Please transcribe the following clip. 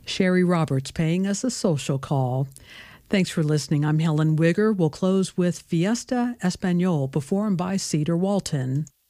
Sherry Roberts paying us a social call. Thanks for listening. I'm Helen Wigger. We'll close with Fiesta Español performed by Cedar Walton.